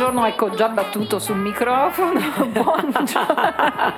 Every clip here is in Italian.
buongiorno, ecco già battuto sul microfono, buongiorno,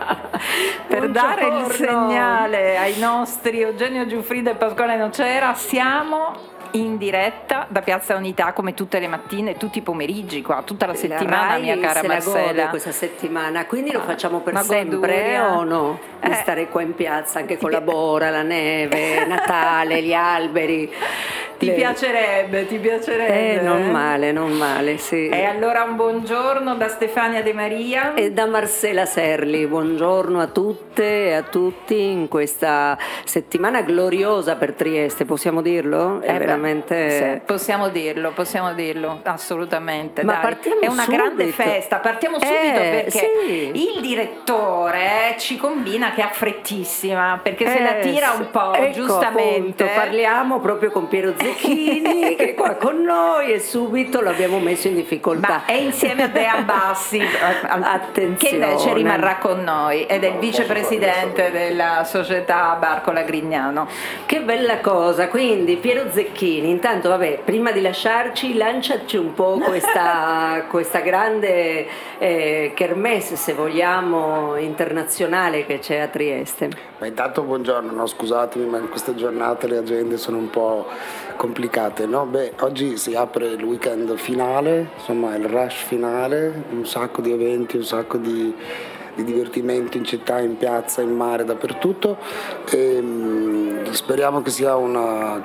per dare il segnale ai nostri Eugenio Giuffrida e Pasquale Nocera. Siamo in diretta da Piazza Unità come tutte le mattine, tutti i pomeriggi qua, tutta la settimana, mia cara Marcella. La gode questa settimana, quindi lo facciamo per sempre o no? Di stare qua in piazza anche con la bora, la neve, Natale, gli alberi. Ti piacerebbe? Non male, sì. E allora un buongiorno da Stefania De Maria e da Marcella Serli. Buongiorno a tutte e a tutti in questa settimana gloriosa per Trieste, possiamo dirlo? È veramente... Sì, possiamo dirlo, assolutamente. Ma dai. partiamo è una subito. Grande festa, partiamo subito perché sì. il direttore ci combina che ha frettissima, perché se la tira un po', ecco, giustamente. Appunto, parliamo proprio con Piero Zecchini che è qua con noi e subito lo abbiamo messo in difficoltà. Ma è insieme a Dean Bassi, attenzione, che invece rimarrà con noi ed è il vicepresidente della società Barcola Grignano. Che bella cosa, quindi Piero Zecchini, intanto vabbè, prima di lasciarci lanciaci un po' questa grande kermesse, se vogliamo, internazionale che c'è a Trieste. Ma intanto buongiorno, no, scusatemi, ma in queste giornate le agende sono un po' complicate, no? Beh, oggi si apre il weekend finale, insomma il rush finale, un sacco di eventi, un sacco di divertimento in città, in piazza, in mare, dappertutto, e speriamo che sia un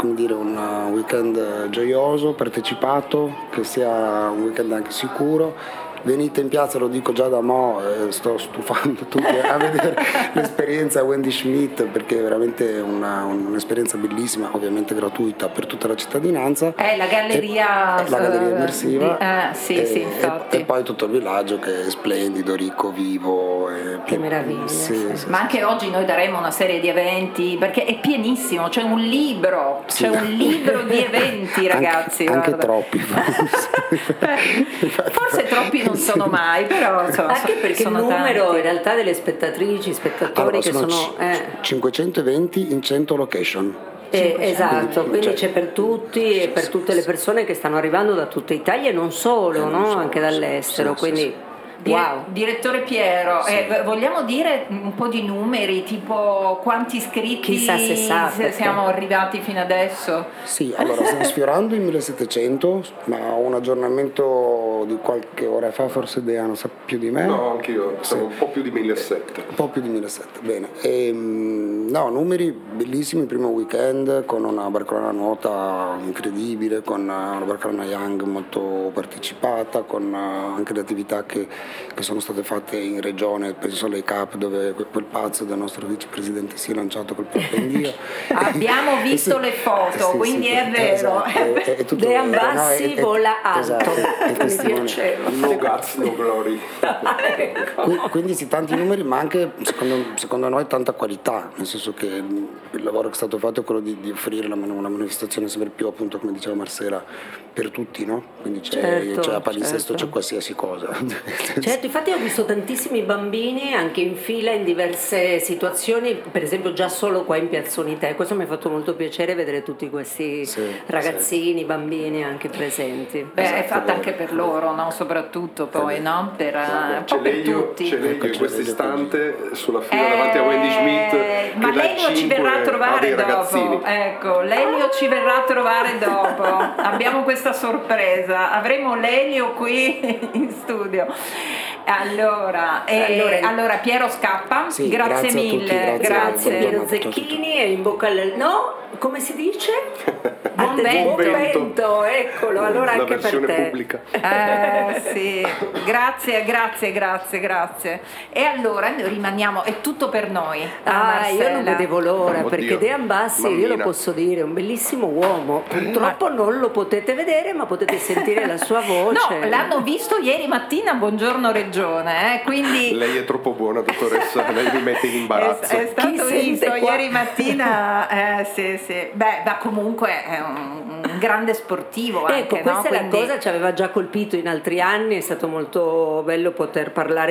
weekend gioioso, partecipato, che sia un weekend anche sicuro. Venite in piazza, lo dico già da mo', sto stufando tutti a vedere l'esperienza Wendy Schmidt, perché è veramente un'esperienza bellissima, ovviamente gratuita per tutta la cittadinanza. La galleria immersiva. Sì, infatti. E poi tutto il villaggio che è splendido, ricco, vivo. Che meraviglia. Sì. Ma anche oggi noi daremo una serie di eventi, perché è pienissimo, c'è un libro di eventi, ragazzi. Anche troppi. Forse troppi non sono mai, però insomma, anche perché il numero tanti. In realtà delle spettatori che sono 500 eventi in 100 location. Esatto, quindi c'è per tutti e per tutte le persone che stanno arrivando da tutta Italia e non solo, anche dall'estero, quindi wow. Direttore Piero, vogliamo dire un po' di numeri, tipo quanti iscritti? Chissà se siamo arrivati fino adesso? Sì, allora stiamo sfiorando i 1700, ma un aggiornamento di qualche ora fa, forse Deano sa più di me. No, anch'io, siamo un po' più di 1700. Un po' più di 1700, bene. Numeri bellissimi, il primo weekend con una barcolana nuota incredibile, con una barcolana Young molto partecipata, con anche le attività che sono state fatte in regione, penso alle Cup, dove quel pazzo del nostro vicepresidente si è lanciato col proppendio. Abbiamo visto le foto, quindi è vero. Dean Bassi vola alto. Mi piaceva. No guts, no glory. Quindi sì, tanti numeri, ma anche secondo noi tanta qualità, nel senso che il lavoro che è stato fatto è quello di offrire una manifestazione sempre più, appunto, come diceva Marcella, per tutti, no? Quindi c'è a palinsesto, c'è qualsiasi cosa. Certo, infatti ho visto tantissimi bambini anche in fila in diverse situazioni, per esempio già solo qua in Piazza Unità, e questo mi ha fatto molto piacere vedere tutti questi ragazzini, bambini anche presenti. È fatta anche per loro, no? Soprattutto poi, no? Per tutti. C'è lei in questo istante sulla fila davanti a Wendy Schmidt. Ma Lelio ci verrà a trovare dopo. Ecco, Lelio ci verrà a trovare dopo. Abbiamo questa sorpresa. Avremo Lelio qui in studio. Allora, Piero scappa. Sì, grazie mille. Grazie Piero Zecchini e in bocca al... No? Come si dice? Buon vento, eccolo, allora la anche versione per te. pubblica. Sì, grazie. E allora noi rimaniamo, è tutto per noi. Io non vedevo l'ora, perché Dean Bassi, Mammina. io lo posso dire, è un bellissimo uomo. Purtroppo non lo potete vedere, ma potete sentire la sua voce. No, l'hanno visto ieri mattina a Buongiorno Regione, quindi... Lei è troppo buona, dottoressa, lei mi mette in imbarazzo. È stato visto qua? ieri mattina, sì. Beh, ma comunque è un grande sportivo anche, ecco, questa no? è la cosa, ci aveva già colpito in altri anni, è stato molto bello poter parlare